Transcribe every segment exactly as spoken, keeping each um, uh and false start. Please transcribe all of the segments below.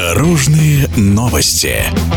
Дорожные новости.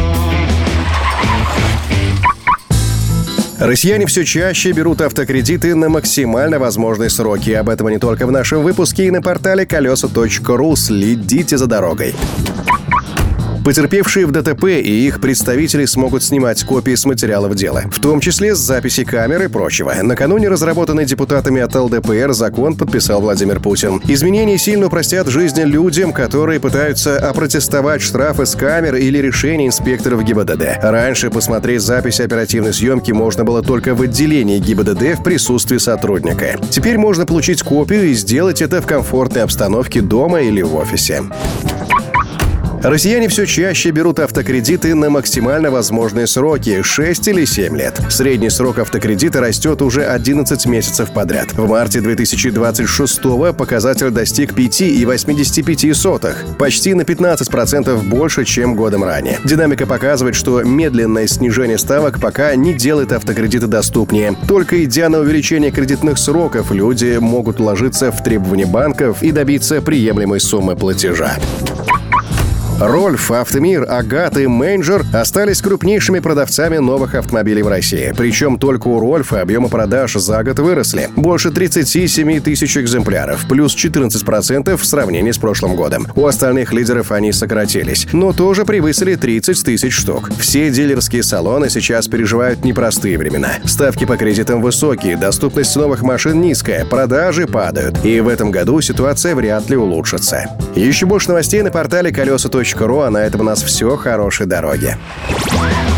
Россияне все чаще берут автокредиты на максимально возможные сроки. Об этом и не только в нашем выпуске, и на портале колеса точка ру. Следите за дорогой. Потерпевшие в ДТП и их представители смогут снимать копии с материалов дела, в том числе с записи камер и прочего. Накануне разработанный депутатами от эл дэ пэ эр закон подписал Владимир Путин. Изменения сильно упростят жизнь людям, которые пытаются опротестовать штрафы с камер или решения инспекторов гэ и бэ дэ дэ. Раньше посмотреть запись оперативной съемки можно было только в отделении гэ и бэ дэ дэ в присутствии сотрудника. Теперь можно получить копию и сделать это в комфортной обстановке дома или в офисе. Россияне все чаще берут автокредиты на максимально возможные сроки – шесть или семь лет. Средний срок автокредита растет уже одиннадцать месяцев подряд. В марте две тысячи двадцать шестого показатель достиг пять целых восемьдесят пять сотых, почти на пятнадцать процентов больше, чем годом ранее. Динамика показывает, что медленное снижение ставок пока не делает автокредиты доступнее. Только идя на увеличение кредитных сроков, люди могут вложиться в требования банков и добиться приемлемой суммы платежа. Рольф, Автомир, Агат и Менеджер остались крупнейшими продавцами новых автомобилей в России. Причем только у Рольфа объемы продаж за год выросли. Больше тридцать семь тысяч экземпляров, плюс четырнадцать процентов в сравнении с прошлым годом. У остальных лидеров они сократились, но тоже превысили тридцать тысяч штук. Все дилерские салоны сейчас переживают непростые времена. Ставки по кредитам высокие, доступность новых машин низкая, продажи падают. И в этом году ситуация вряд ли улучшится. Еще больше новостей на портале колеса точка ру, а на этом у нас все. Хорошей дороги.